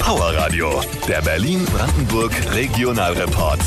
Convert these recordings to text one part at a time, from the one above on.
Power Radio, der Berlin-Brandenburg Regionalreport.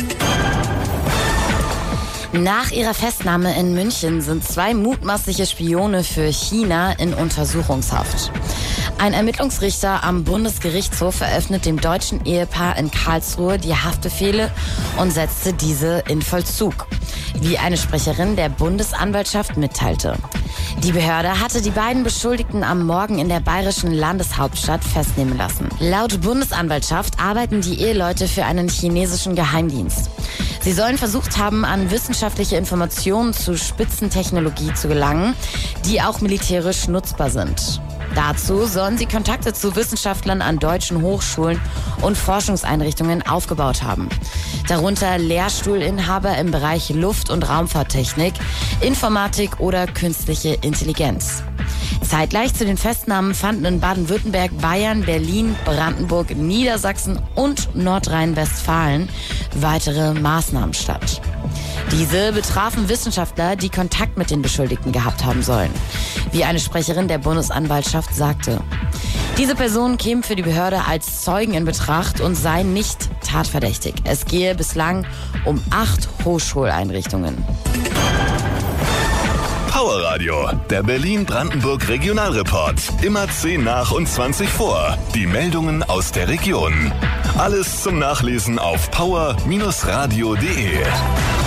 Nach ihrer Festnahme in München sind 2 mutmaßliche Spione für China in Untersuchungshaft. Ein Ermittlungsrichter am Bundesgerichtshof eröffnet dem deutschen Ehepaar in Karlsruhe die Haftbefehle und setzte diese in Vollzug, wie eine Sprecherin der Bundesanwaltschaft mitteilte. Die Behörde hatte die beiden Beschuldigten am Morgen in der bayerischen Landeshauptstadt festnehmen lassen. Laut Bundesanwaltschaft arbeiten die Eheleute für einen chinesischen Geheimdienst. Sie sollen versucht haben, an wissenschaftliche Informationen zu Spitzentechnologie zu gelangen, die auch militärisch nutzbar sind. Dazu sollen sie Kontakte zu Wissenschaftlern an deutschen Hochschulen und Forschungseinrichtungen aufgebaut haben. Darunter Lehrstuhlinhaber im Bereich Luft- und Raumfahrttechnik, Informatik oder künstliche Intelligenz. Zeitgleich zu den Festnahmen fanden in Baden-Württemberg, Bayern, Berlin, Brandenburg, Niedersachsen und Nordrhein-Westfalen weitere Maßnahmen statt. Diese betrafen Wissenschaftler, die Kontakt mit den Beschuldigten gehabt haben sollen, wie eine Sprecherin der Bundesanwaltschaft sagte. Diese Personen kämen für die Behörde als Zeugen in Betracht und seien nicht tatverdächtig. Es gehe bislang um 8 Hochschuleinrichtungen. Power Radio, der Berlin-Brandenburg Regionalreport. Immer 10 nach und 20 vor. Die Meldungen aus der Region. Alles zum Nachlesen auf power-radio.de.